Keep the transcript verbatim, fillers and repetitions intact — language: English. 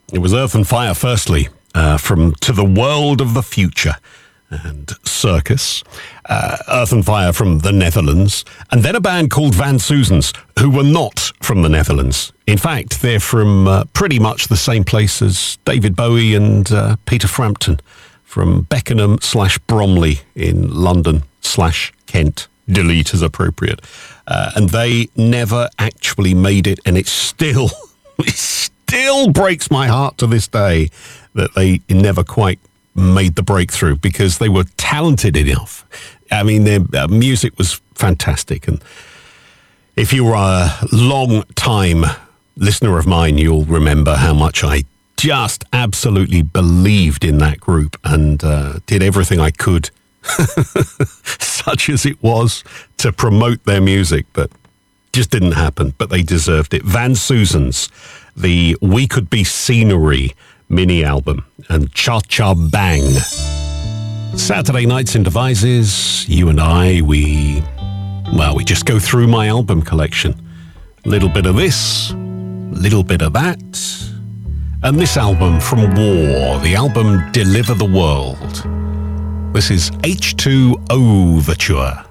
It was Earth and Fire, firstly, uh, from To the World of the Future and Circus. Uh, Earth and Fire from the Netherlands. And then a band called Van Sousens, who were not from the Netherlands. In fact, they're from uh, pretty much the same place as David Bowie and uh, Peter Frampton, from Beckenham slash Bromley in London slash Kent. Delete as appropriate. Uh, and they never actually made it, and it's still... it's still breaks my heart to this day that they never quite made the breakthrough, because they were talented enough. I mean, their uh, music was fantastic. And if you were a long time listener of mine, you'll remember how much I just absolutely believed in that group and uh, did everything I could, such as it was, to promote their music, but just didn't happen. But they deserved it. Van Sousens, the We Could Be Scenery mini album, and Cha Cha Bang. Saturday nights in Devices, you and I, we, well, we just go through my album collection. Little bit of this, little bit of that, and this album from War, the album Deliver the World. This is H two Overture.